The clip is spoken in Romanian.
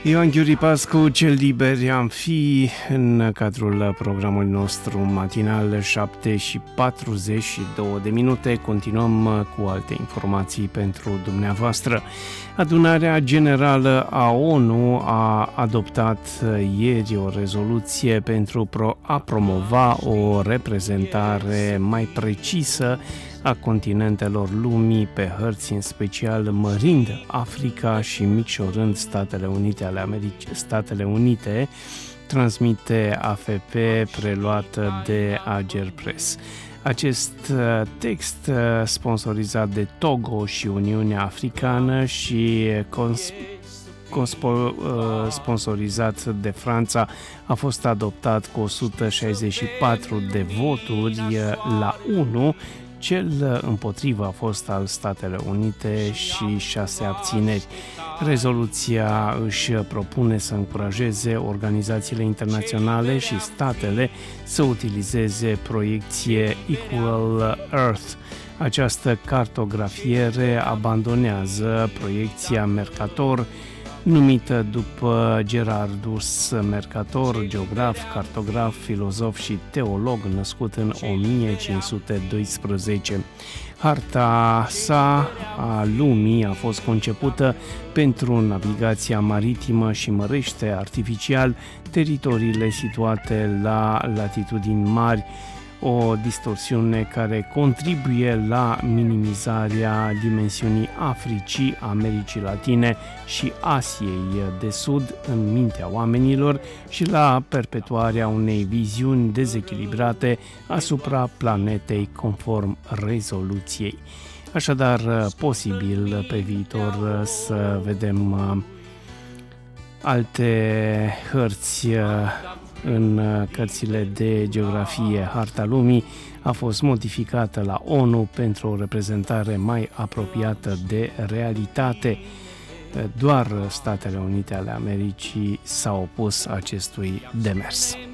Ioan Ghiuri Pascu, cel liber, am fi în cadrul programului nostru matinal 7:42. Continuăm cu alte informații pentru dumneavoastră. Adunarea Generală a ONU a adoptat ieri o rezoluție pentru a promova o reprezentare mai precisă a continentelor lumii pe hărți, în special mărind Africa și micșorând Statele Unite ale Americii. Statele Unite, transmite AFP, preluat de Ager Press. Acest text, sponsorizat de Togo și Uniunea Africană și sponsorizat de Franța, a fost adoptat cu 164 de voturi la 1. Cel împotrivă a fost al Statele Unite și 6 abțineri. Rezoluția își propune să încurajeze organizațiile internaționale și statele să utilizeze proiecție Equal Earth. Această cartografiere abandonează proiecția Mercator, numită după Gerardus Mercator, geograf, cartograf, filozof și teolog, născut în 1512. Harta sa a lumii a fost concepută pentru navigația maritimă și mărește artificial teritoriile situate la latitudini mari, o distorsiune care contribuie la minimizarea dimensiunii Africii, Americii Latine și Asiei de Sud în mintea oamenilor și la perpetuarea unei viziuni dezechilibrate asupra planetei conform rezoluției. Așadar, posibil pe viitor să vedem alte hărți în cărțile de geografie. Harta lumii a fost modificată la ONU pentru o reprezentare mai apropiată de realitate. Doar Statele Unite ale Americii s-au opus acestui demers.